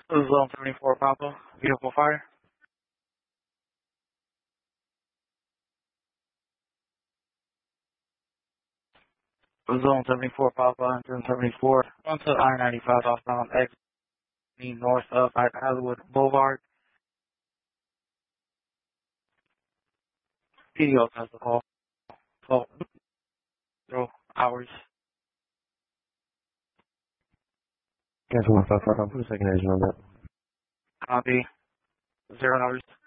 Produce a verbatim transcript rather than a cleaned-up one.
This is Zone seventy-four Papa. Vehicle fire. Zone seventy-four Papa, Zone seventy-four. Onto I ninety-five southbound X north of Hollywood Boulevard. P D O has the call. twelve zero hours. Guys, one five four, who's second engine on that? Copy. Zero hours.